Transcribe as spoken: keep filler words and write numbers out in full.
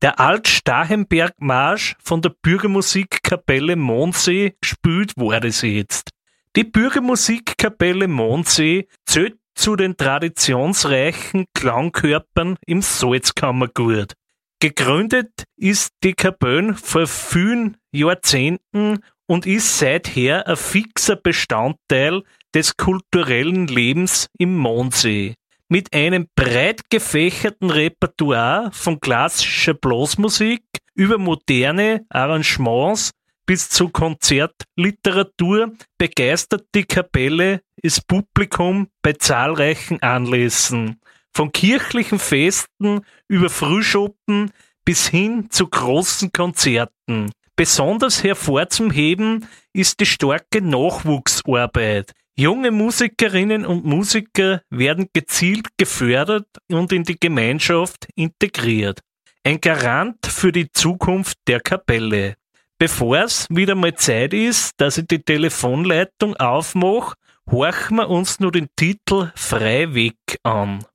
Der Alt-Stachenberg-Marsch von der Bürgermusikkapelle Mondsee gespielt wurde sie jetzt. Die Bürgermusikkapelle Mondsee zählt zu den traditionsreichen Klangkörpern im Salzkammergut. Gegründet ist die Kapelle vor vielen Jahrzehnten und ist seither ein fixer Bestandteil des kulturellen Lebens im Mondsee. Mit einem breit gefächerten Repertoire von klassischer Blasmusik über moderne Arrangements bis zu Konzertliteratur begeistert die Kapelle das Publikum bei zahlreichen Anlässen. Von kirchlichen Festen über Frühschoppen bis hin zu großen Konzerten. Besonders hervorzuheben ist die starke Nachwuchsarbeit. Junge Musikerinnen und Musiker werden gezielt gefördert und in die Gemeinschaft integriert. Ein Garant für die Zukunft der Kapelle. Bevor es wieder mal Zeit ist, dass ich die Telefonleitung aufmache, horchen wir uns nur den Titel Frei Weg an.